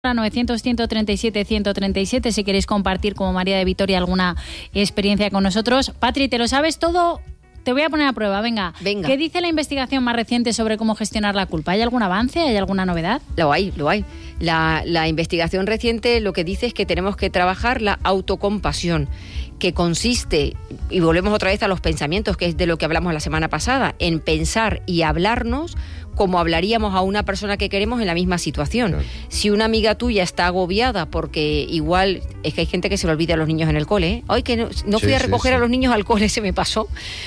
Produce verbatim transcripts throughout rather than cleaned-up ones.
novecientos, ciento treinta y siete, ciento treinta y siete si queréis compartir como María de Vitoria alguna experiencia con nosotros. Patri, ¿te lo sabes todo? Te voy a poner a prueba, venga. Venga. ¿Qué dice la investigación más reciente sobre cómo gestionar la culpa? ¿Hay algún avance? ¿Hay alguna novedad? Lo hay, lo hay. La, la investigación reciente lo que dice es que tenemos que trabajar la autocompasión, que consiste, y volvemos otra vez a los pensamientos, que es de lo que hablamos la semana pasada, en pensar y hablarnos como hablaríamos a una persona que queremos en la misma situación. Claro. Si una amiga tuya está agobiada porque igual, es que hay gente que se le olvida a los niños en el cole, ¿eh? Ay, que no, no fui sí, a recoger sí, sí. a los niños al cole, se me pasó.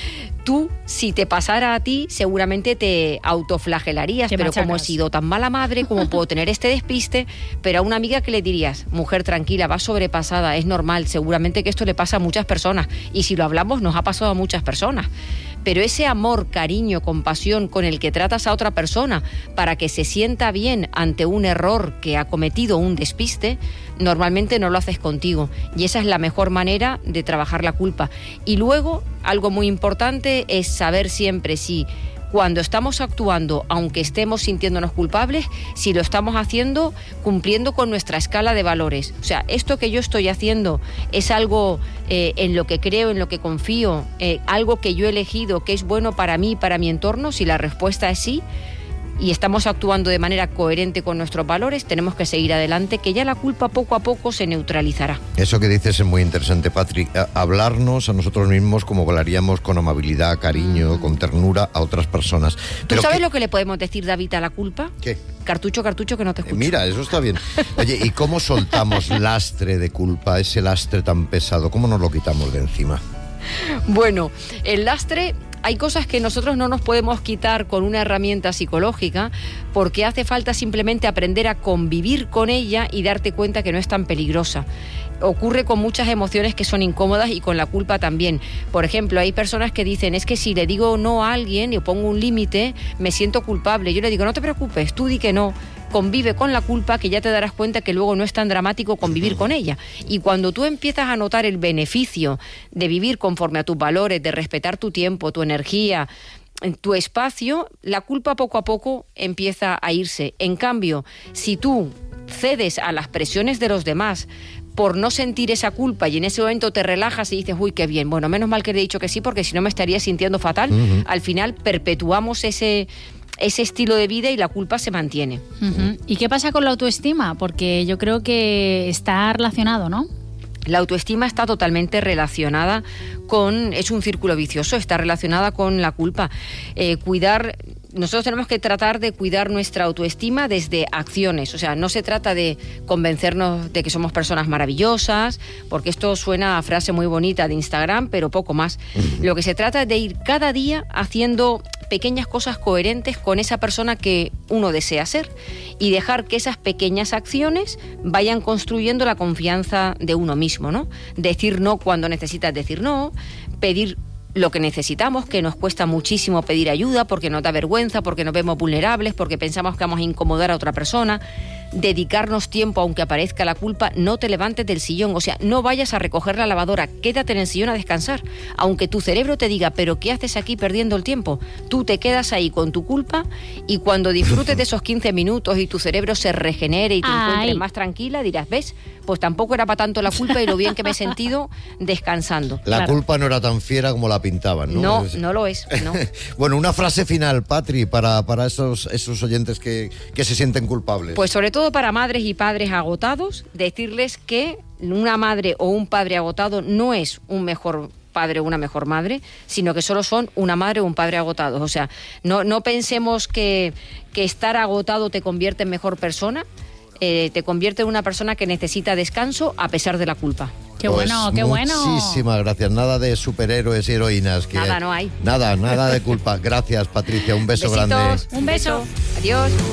Tú, si te pasara a ti, seguramente te autoflagelarías, te pero machacas. Como he sido tan mala madre, como puedo tener este despiste, pero a una amiga que le dirías, mujer tranquila, vas sobrepasada, es normal, seguramente que esto le pasa a muchas personas, y si lo hablamos nos ha pasado a muchas personas. Pero ese amor, cariño, compasión con el que tratas a otra persona para que se sienta bien ante un error que ha cometido, un despiste, normalmente no lo haces contigo. Y esa es la mejor manera de trabajar la culpa. Y luego, algo muy importante es saber siempre si cuando estamos actuando, aunque estemos sintiéndonos culpables, si lo estamos haciendo cumpliendo con nuestra escala de valores. O sea, esto que yo estoy haciendo es algo eh, en lo que creo, en lo que confío, eh, algo que yo he elegido, que es bueno para mí y para mi entorno. Si la respuesta es sí, y estamos actuando de manera coherente con nuestros valores, tenemos que seguir adelante, que ya la culpa poco a poco se neutralizará. Eso que dices es muy interesante, Patri. Hablarnos a nosotros mismos como hablaríamos con amabilidad, cariño, mm. con ternura a otras personas. ¿Tú Pero sabes que... lo que le podemos decir, David, a la culpa? ¿Qué? Cartucho, cartucho, que no te escucho. Eh, mira, eso está bien. Oye, ¿y cómo soltamos lastre de culpa, ese lastre tan pesado? ¿Cómo nos lo quitamos de encima? Bueno, el lastre... Hay cosas que nosotros no nos podemos quitar con una herramienta psicológica porque hace falta simplemente aprender a convivir con ella y darte cuenta que no es tan peligrosa. Ocurre con muchas emociones que son incómodas y con la culpa también. Por ejemplo, hay personas que dicen, es que si le digo no a alguien y pongo un límite, me siento culpable. Yo le digo, no te preocupes, tú di que no. Convive con la culpa, que ya te darás cuenta que luego no es tan dramático convivir con ella. Y cuando tú empiezas a notar el beneficio de vivir conforme a tus valores, de respetar tu tiempo, tu energía, tu espacio, la culpa poco a poco empieza a irse. En cambio, si tú cedes a las presiones de los demás por no sentir esa culpa y en ese momento te relajas y dices, uy, qué bien, bueno, menos mal que le he dicho que sí porque si no me estaría sintiendo fatal, uh-huh. al final perpetuamos ese... ese estilo de vida y la culpa se mantiene. Uh-huh. ¿Y qué pasa con la autoestima? Porque yo creo que está relacionado, ¿no? La autoestima está totalmente relacionada con... Es un círculo vicioso, está relacionada con la culpa. Eh, cuidar... Nosotros tenemos que tratar de cuidar nuestra autoestima desde acciones. O sea, no se trata de convencernos de que somos personas maravillosas, porque esto suena a frase muy bonita de Instagram, pero poco más. Lo que se trata es de ir cada día haciendo pequeñas cosas coherentes con esa persona que uno desea ser y dejar que esas pequeñas acciones vayan construyendo la confianza de uno mismo, ¿no? Decir no cuando necesitas decir no, pedir lo que necesitamos, que nos cuesta muchísimo pedir ayuda porque nos da vergüenza, porque nos vemos vulnerables, porque pensamos que vamos a incomodar a otra persona. Dedicarnos tiempo aunque aparezca la culpa, no te levantes del sillón, o sea, no vayas a recoger la lavadora, quédate en el sillón a descansar, aunque tu cerebro te diga, pero ¿qué haces aquí perdiendo el tiempo? Tú te quedas ahí con tu culpa y cuando disfrutes de esos quince minutos y tu cerebro se regenere y te Ay. encuentres más tranquila, dirás, ¿ves? Pues tampoco era para tanto la culpa y lo bien que me he sentido descansando. La claro. culpa no era tan fiera como la pintaban, ¿no? No, no lo es, no. Bueno, una frase final, Patri, para, para esos, esos oyentes que, que se sienten culpables. Pues sobre todo para madres y padres agotados, decirles que una madre o un padre agotado no es un mejor padre o una mejor madre, sino que solo son una madre o un padre agotados. O sea, no, no pensemos que, que estar agotado te convierte en mejor persona, eh, te convierte en una persona que necesita descanso a pesar de la culpa. Qué pues bueno, qué bueno. Muchísimas gracias. Nada de superhéroes y heroínas. Que nada, no hay. Nada, nada de culpa. Gracias, Patricia. Un beso Besitos, grande. Un beso. Adiós.